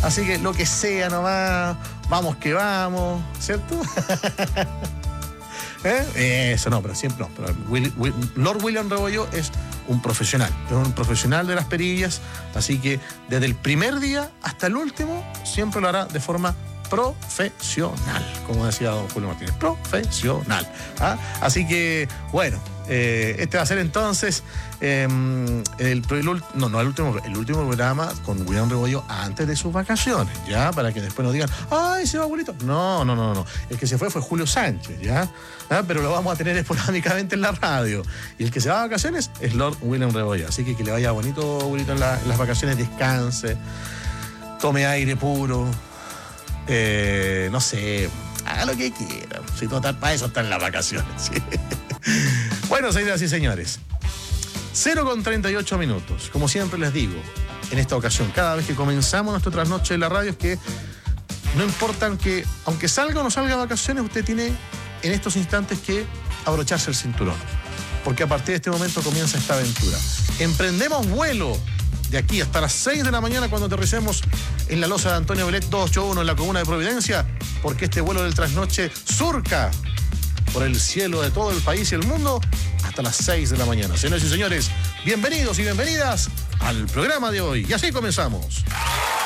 Así que lo que sea nomás, vamos que vamos, ¿cierto? Eso no, pero siempre no. Pero Lord William Rebollo es un profesional de las perillas, así que desde el primer día hasta el último siempre lo hará de forma profesional, como decía don Julio Martínez, profesional. Así que, bueno, este va a ser entonces el último programa con William Rebollo antes de sus vacaciones, ya, para que después no digan, ¡ay, se va abuelito! No. El que se fue Julio Sánchez, ya, pero lo vamos a tener esporádicamente en la radio. Y el que se va de vacaciones es Lord William Rebollo. Así que le vaya bonito, abuelito, en las vacaciones, descanse, tome aire puro. No sé, haga lo que quiera. Si total, para eso están las vacaciones. ¿Sí? Bueno, señoras y señores, 0:38 minutos. Como siempre les digo, en esta ocasión, cada vez que comenzamos nuestro trasnoche de la radio, es que no importa que, aunque salga o no salga de vacaciones, usted tiene en estos instantes que abrocharse el cinturón. Porque a partir de este momento comienza esta aventura. Emprendemos vuelo de aquí hasta las 6 de la mañana cuando aterricemos en la losa de Antonio Belet 281 en la comuna de Providencia, porque este vuelo del trasnoche surca por el cielo de todo el país y el mundo hasta las 6 de la mañana. Señores y señores, bienvenidos y bienvenidas al programa de hoy. Y así comenzamos.